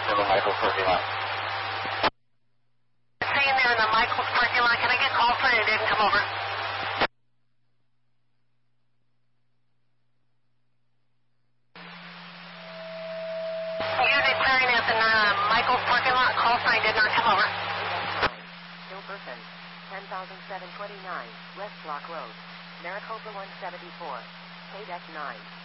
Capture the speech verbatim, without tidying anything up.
in the Michaels parking lot. Staying there in the Michaels parking lot. Can I get call for it? It didn't come over. Unit clearing at the uh, Michaels parking lot. Call sign did not come over. Gilberton, ten thousand seven twenty-nine, West Block Road, Maricopa one seventy-four, K D E C nine.